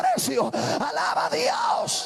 precio. Alaba a Dios.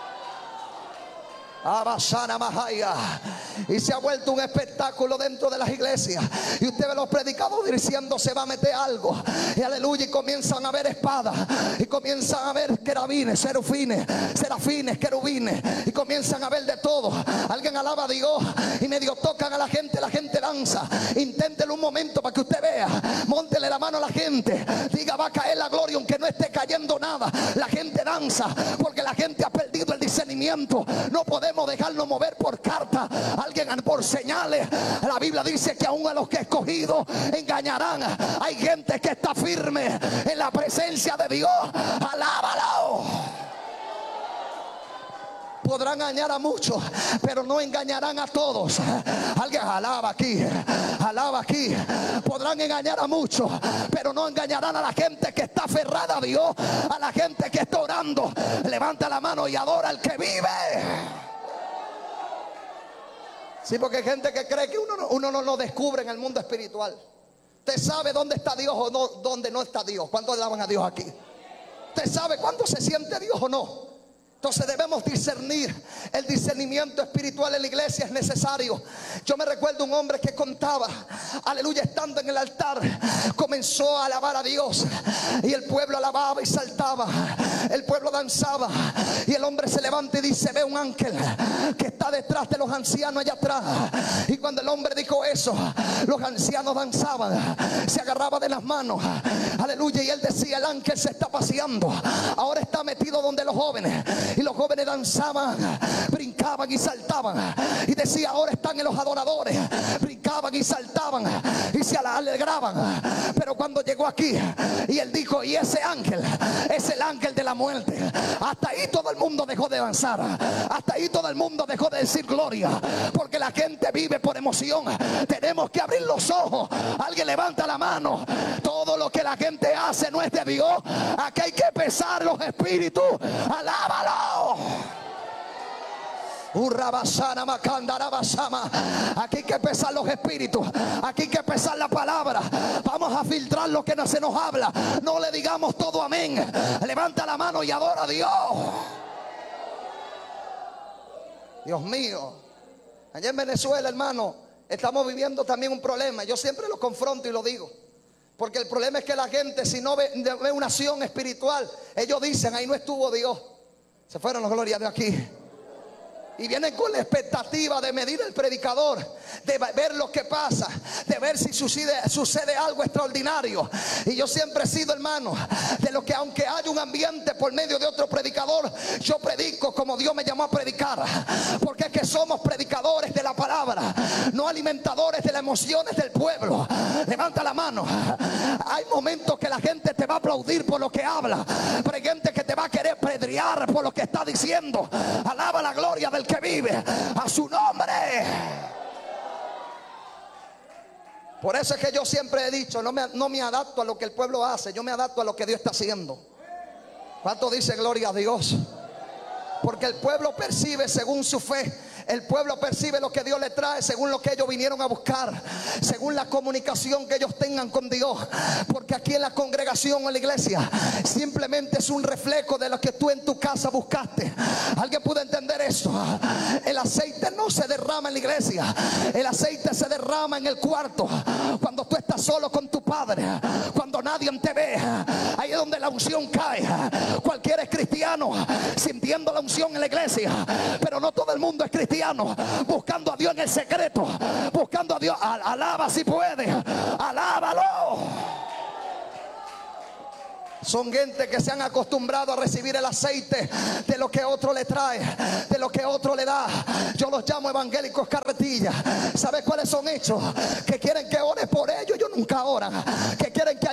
Abasana Mahaya. Y se ha vuelto un espectáculo dentro de las iglesias. Y usted ve los predicadores diciendo se va a meter algo. Y aleluya. Y comienzan a ver espadas. Y comienzan a ver querubines, serafines, querubines. Y comienzan a ver de todo. Alguien alaba a Dios. Y medio tocan a la gente danza. Inténtelo un momento para que usted vea. Móntele la mano a la gente. Diga va a caer la gloria aunque no esté cayendo nada. La gente danza porque la gente ha perdido el discernimiento. No podemos dejarnos mover por carta, alguien por señales. La Biblia dice que aún a los que he escogido engañarán. Hay gente que está firme en la presencia de Dios. Alábalo. Podrán engañar a muchos, pero no engañarán a todos. Alguien alaba aquí, alaba aquí. Podrán engañar a muchos, pero no engañarán a la gente que está aferrada a Dios, a la gente que está orando. Levanta la mano y adora al que vive. Sí, porque hay gente que cree que uno no lo descubre en el mundo espiritual. Usted sabe dónde está Dios o no, dónde no está Dios. ¿Cuántos alaban a Dios aquí? Usted sabe cuándo se siente Dios o no. Entonces debemos discernir. El discernimiento espiritual en la iglesia es necesario. Yo me recuerdo un hombre que contaba, aleluya, estando en el altar, comenzó a alabar a Dios. Y el pueblo alababa y saltaba. El pueblo danzaba. Y el hombre se levanta y dice, ve un ángel que está detrás de los ancianos allá atrás. Y cuando el hombre dijo eso, los ancianos danzaban, se agarraban de las manos, aleluya. Y él decía, el ángel se está paseando, ahora está metido donde los jóvenes. Y los jóvenes danzaban, brincaban y saltaban. Y decía, ahora están en los adoradores, brincaban y saltaban y se alegraban. Pero cuando llegó aquí y él dijo, y ese ángel es el ángel de la muerte, hasta ahí todo el mundo dejó de danzar. Hasta ahí todo el mundo dejó de decir gloria, porque la gente vive por emoción. Tenemos que abrir los ojos. Alguien levanta la mano. Todo lo que la gente hace no es de Dios. Aquí hay que pesar los espíritus. Alábalo. Aquí hay que pesar los espíritus. Aquí hay que pesar la palabra. Vamos a filtrar lo que no se nos habla. No le digamos todo amén. Levanta la mano y adora a Dios. Dios mío. Allá en Venezuela, hermano, estamos viviendo también un problema. Yo siempre lo confronto y lo digo. Porque el problema es que la gente, si no ve una acción espiritual, ellos dicen, ahí no estuvo Dios. Se fueron los glorias de aquí. Y vienen con la expectativa de medir el predicador, de ver lo que pasa, de ver si sucede algo extraordinario. Y yo siempre he sido, hermano, de lo que aunque haya un ambiente por medio de otro predicador, yo predico como Dios me llamó a predicar. Porque es que somos predicadores de la palabra, no alimentadores de las emociones del pueblo. Levanta la mano. Hay momentos que la gente te va a aplaudir por lo que habla, pero hay gente que te va a querer pedrear por lo que está diciendo. Alaba la gloria del que vive, a su nombre. Por eso es que yo siempre he dicho, no me adapto a lo que el pueblo hace, yo me adapto a lo que Dios está haciendo. ¿Cuánto dice gloria a Dios? Porque el pueblo percibe según su fe. El pueblo percibe lo que Dios le trae según lo que ellos vinieron a buscar, según la comunicación que ellos tengan con Dios. Porque aquí en la congregación o en la iglesia simplemente es un reflejo de lo que tú en tu casa buscaste. ¿Alguien puede entender eso? El aceite no se derrama en la iglesia, el aceite se derrama en el cuarto, cuando tú estás solo con tu padre, cuando nadie te ve. Ahí es donde la unción cae. Cualquiera es cristiano sintiendo la unción en la iglesia, pero no todo el mundo es cristiano buscando a Dios en el secreto, buscando a Dios. Alaba si puede, alábalo. Son gente que se han acostumbrado a recibir el aceite de lo que otro le trae, de lo que otro le da. Yo los llamo evangélicos carretillas. ¿Sabes cuáles son hechos? Que quieren que ores por ellos, ellos nunca oran. Que quieren que